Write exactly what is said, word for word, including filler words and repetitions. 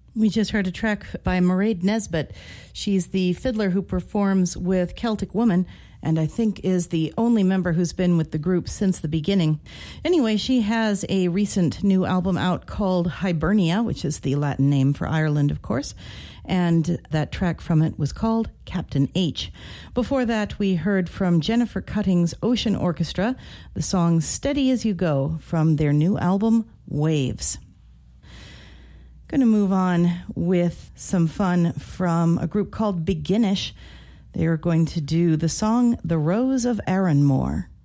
We just heard a track by Mairead Nesbitt. She's the fiddler who performs with Celtic Woman, and I think is the only member who's been with the group since the beginning. Anyway, she has a recent new album out called Hibernia, which is the Latin name for Ireland, of course, and that track from it was called Captain H. Before that, we heard from Jennifer Cutting's Ocean Orchestra, the song Steady As You Go from their new album, Waves. Going to move on with some fun from a group called Beginish. They are going to do the song The Rose of Arranmore.